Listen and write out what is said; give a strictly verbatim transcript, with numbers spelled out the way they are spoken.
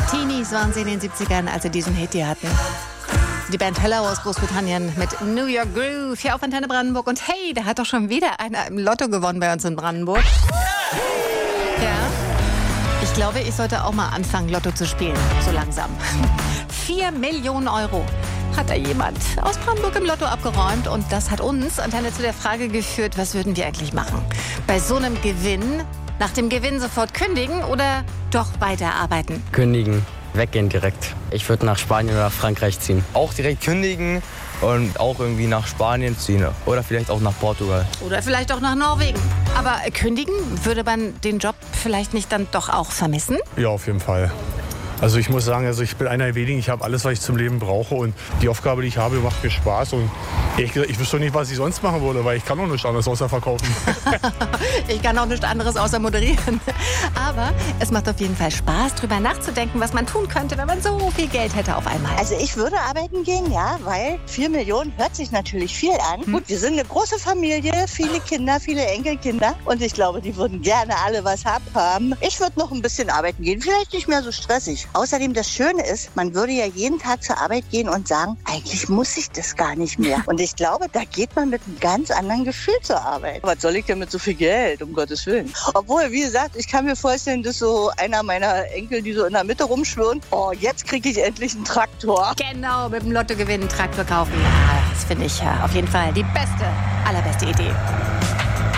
Teenies waren sie in den siebzigern, als sie diesen Hit hier hatten. Die Band Hello aus Großbritannien mit New York Groove hier auf Antenne Brandenburg. Und hey, da hat doch schon wieder einer im Lotto gewonnen bei uns in Brandenburg. Ja, ich glaube, ich sollte auch mal anfangen, Lotto zu spielen, so langsam. Vier Millionen Euro hat da jemand aus Brandenburg im Lotto abgeräumt. Und das hat uns, Antenne, zu der Frage geführt, was würden wir eigentlich machen? Bei so einem Gewinn, nach dem Gewinn sofort kündigen oder doch weiterarbeiten? Kündigen, weggehen direkt. Ich würde nach Spanien oder Frankreich ziehen. Auch direkt kündigen und auch irgendwie nach Spanien ziehen oder vielleicht auch nach Portugal. Oder vielleicht auch nach Norwegen. Aber kündigen, würde man den Job vielleicht nicht dann doch auch vermissen? Ja, auf jeden Fall. Also ich muss sagen, also ich bin einer der wenigen, ich habe alles, was ich zum Leben brauche und die Aufgabe, die ich habe, macht mir Spaß und ehrlich gesagt, ich wüsste doch nicht, was ich sonst machen würde, weil ich kann auch nichts anderes außer verkaufen. Ich kann auch nichts anderes außer moderieren. Aber es macht auf jeden Fall Spaß, drüber nachzudenken, was man tun könnte, wenn man so viel Geld hätte auf einmal. Also ich würde arbeiten gehen, ja, weil vier Millionen hört sich natürlich viel an. Hm. Gut, wir sind eine große Familie, viele Kinder, viele Enkelkinder und ich glaube, die würden gerne alle was haben. Ich würde noch ein bisschen arbeiten gehen, vielleicht nicht mehr so stressig. Außerdem, das Schöne ist, man würde ja jeden Tag zur Arbeit gehen und sagen, eigentlich muss ich das gar nicht mehr. Und ich glaube, da geht man mit einem ganz anderen Gefühl zur Arbeit. Was soll ich denn mit so viel Geld, um Gottes Willen? Obwohl, wie gesagt, ich kann mir vorstellen, dass so einer meiner Enkel, die so in der Mitte rumschwirren, oh, jetzt kriege ich endlich einen Traktor. Genau, mit dem Lottogewinn einen Traktor kaufen. Ja, das finde ich ja auf jeden Fall die beste, allerbeste Idee.